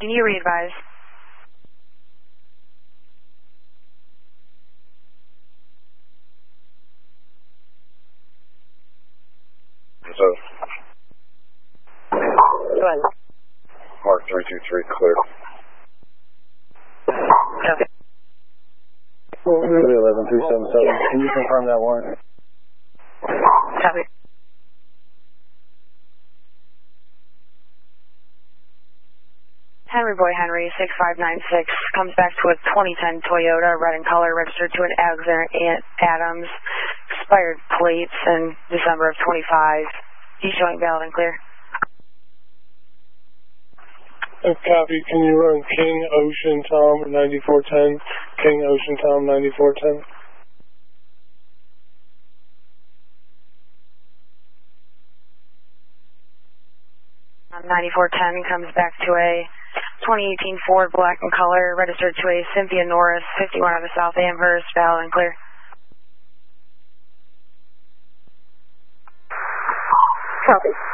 Can you re-advise? So, Go ahead. Mark 323 clear. Okay. 311-377. Can you confirm that warrant? Copy. Henry Boy Henry 6596 comes back to a 2010 Toyota, red in color, registered to an Alexander Adams, expired plates in December of 25. He's showing valid and clear. Copy. Can you run King Ocean Tom 9410? King Ocean Tom 9410. 9410 comes back to a 2018 Ford, black in color, registered to a Cynthia Norris, 51 out of South Amherst, valid and clear. Copy.